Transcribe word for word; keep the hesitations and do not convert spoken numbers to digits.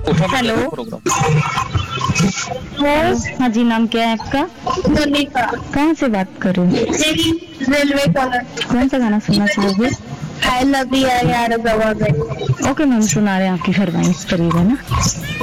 Hello. हाँ जी, नाम क्या है आपका? मोनिका। कहाँ से बात कर रहे हो? Railway collar. कौन सा गाना सुनना चाहोगे? आई लव यू यार गवा में। ओके मैम, सुना रहे हैं, आपकी फरमाइश करिएगा ना।